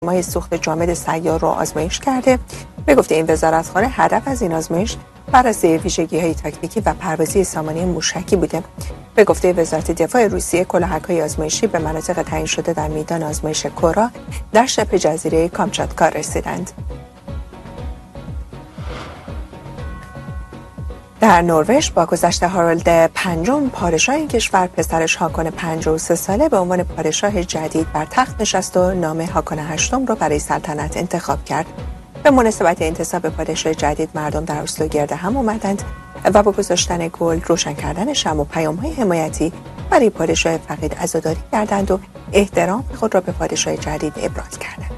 ماه سوخت جامد سیار را آزمایش کرده. به گفته این وزارتخانه هدف از این آزمایش بررسی ویژگی‌های تاکتیکی و پروازی سامانه موشکی بوده. به گفته وزارت دفاع روسیه، کلاهک‌های آزمایشی به مناطق تعیین شده در میدان آزمایش کورا در شبه جزیره کامچاتکا رسیدند. در نروژ با گذشت هارالد پنجم پادشاه این کشور، پسرش هاکون 53 ساله به عنوان پادشاه جدید بر تخت نشست و نام هاکون هشتم را برای سلطنت انتخاب کرد. به مناسبت انتصاب پادشاه جدید مردم در اسلو گرد هم آمدند و با گذاشتن گل، روشن کردن شمع و پیام‌های حمایتی برای پادشاه فقید عزاداری کردند و احترام خود را به پادشاه جدید ابراز کردند.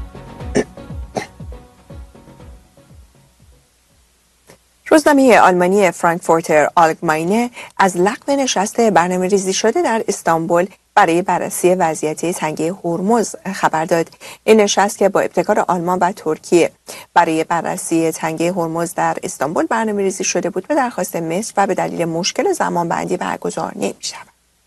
روزنامه آلمانی فرانکفورتر آلگماینه از لغو نشست برنامه‌ریزی شده در استانبول برای بررسی وضعیت تنگه هرمز خبر داد. این نشست که با ابتکار آلمان و ترکیه برای بررسی تنگه هرمز در استانبول برنامه‌ریزی شده بود، به درخواست مصر و به دلیل مشکل زمانبندی برگزار نمی‌شود.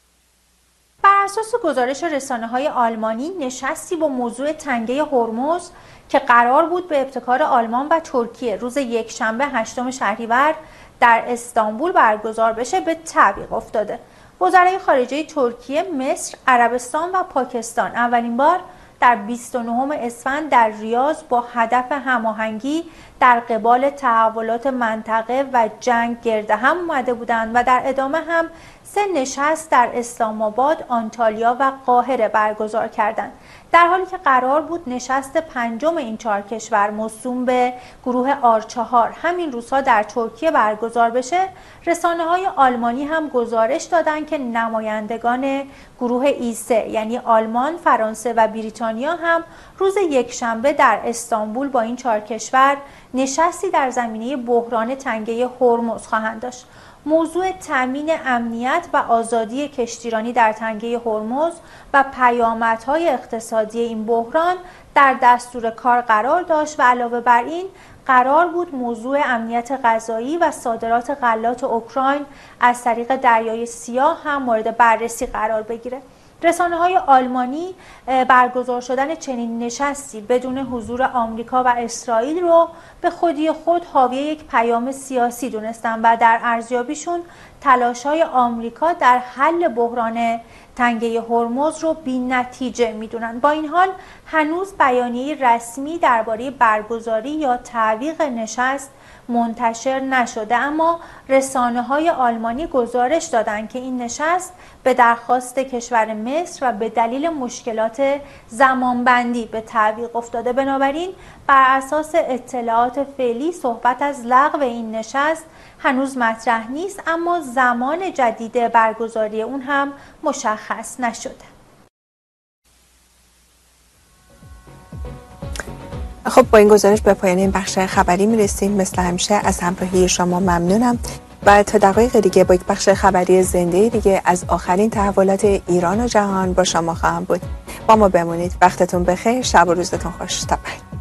بر اساس گزارش رسانه‌های آلمانی، نشستی با موضوع تنگه هرمز که قرار بود به ابتکار آلمان و ترکیه روز یکشنبه 8 شهریور در استانبول برگزار بشه به تعویق افتاده. وزرای خارجه ترکیه، مصر، عربستان و پاکستان اولین بار در 29 اسفند در ریاض با هدف هماهنگی در قبال تحولات منطقه و جنگ گرد هم اومده بودند و در ادامه هم 3 نشست در اسلام آباد، آنتالیا و قاهره برگزار کردند. در حالی که قرار بود نشست پنجم این 4 کشور موسوم به گروه آر4 همین روزها در ترکیه برگزار بشه، رسانه‌های آلمانی هم گزارش دادند که نمایندگان گروه E3 یعنی آلمان، فرانسه و بریتانیا هم روز یکشنبه در استانبول با این 4 کشور نشستی در زمینه بحران تنگه هرمز خواهند داشت. موضوع تامین امنیت و آزادی کشتیرانی در تنگه هرمز و پیامدهای اقتصادی این بحران در دستور کار قرار داشت و علاوه بر این قرار بود موضوع امنیت غذایی و صادرات غلات اوکراین از طریق دریای سیاه هم مورد بررسی قرار بگیره. رسانه‌های آلمانی برگزار شدن چنین نشستی بدون حضور آمریکا و اسرائیل رو به خودی خود حاوی یک پیام سیاسی دونستن و در ارزیابیشون تلاش‌های آمریکا در حل بحران تنگه هرمز رو بی‌نتیجه میدونن. با این حال هنوز بیانیه رسمی درباره برگزاری یا تعویق نشست منتشر نشده، اما رسانه‌های آلمانی گزارش دادند که این نشست به درخواست کشور مصر و به دلیل مشکلات زمانبندی به تعویق افتاده. بنابراین بر اساس اطلاعات فعلی صحبت از لغو این نشست هنوز مطرح نیست، اما زمان جدید برگزاری اون هم مشخص نشده. خب با این گزارش به پایان این بخش خبری میرسیم. مثل همیشه از همراهی شما ممنونم و تا دقایق دیگه با یک بخش خبری زنده دیگه از آخرین تحولات ایران و جهان با شما خواهم بود. با ما بمونید. وقتتون بخیر، شب و روزتون خوش. تا بعد.